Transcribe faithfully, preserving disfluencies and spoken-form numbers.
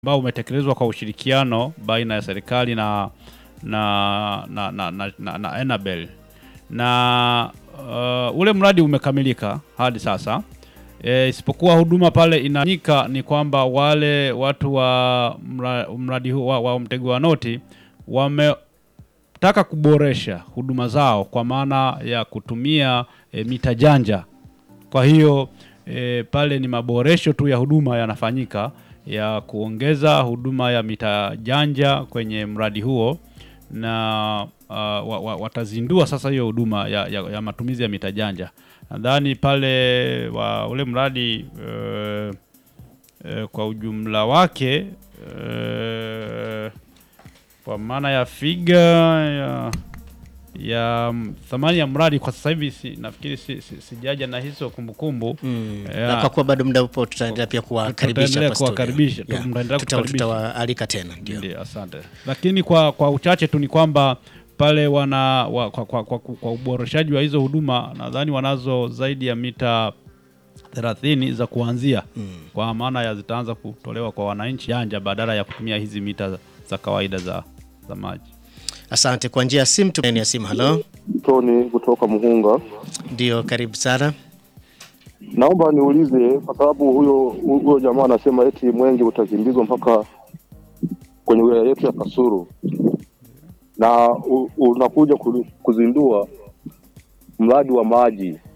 ambao umetekelezwa kwa ushirikiano baina ya serikali na na na na, na, na, na Enabel. Na uh, ule mradi umekamilika hadi sasa. E, isipokuwa huduma pale inanyika ni kwamba wale watu wa mradi huu wa, wa mtego wa noti wametaka kuboresha huduma zao kwa maana ya kutumia e, mita janja. Kwa hiyo e, pale ni maboresho tu ya huduma yanafanyika ya kuongeza huduma ya mita janja kwenye mradi huo, na uh, watazindua sasa hiyo huduma ya, ya, ya matumizi ya mita janja. Nadhani pale wa ule mradi uh, uh, kwa ujumla wake uh, kwa maana ya figa ya, ya thamani ya mradi kwa sasa hivi si, nafikiri si, si, sijaja na hizo kumbukumbu. Mm. Na kwa kuwa bado muda upo tutaendelea pia kuwakaribisha hapa kuwakaribisha yeah. Tutawaalika tena ndio. Ndio, asante. Lakini kwa kwa uchache tu ni kwamba pale wana wa, kwa, kwa, kwa, kwa uboreshaji wa hizo huduma nadhani wanazo zaidi ya mita thelathini za kuanzia. Mm. Kwa maana ya zitaanza kutolewa kwa wananchi janja badala ya kutumia hizi mita za kawaida za za maji. Asante. Kwa njia ya simu tu ya simu. Hello. Tony kutoka Muhunga. Ndio, karibu sana. Naomba niulize kwa sababu huyo huyo jamaa anasema eti Mwenge utakimbizwa mpaka kwenye wilaya yetu ya Kasulu. Na unakuja kuzindua mradi wa maji